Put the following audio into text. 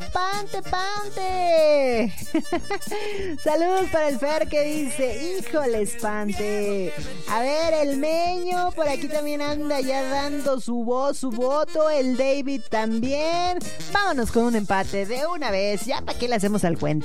Pante, Pante. Saludos para el Fer que dice, híjole, Pante. A ver, el Meño por aquí también anda ya dando su voz, su voto. El David también. Vámonos con un empate de una vez. Ya para qué le hacemos al cuento.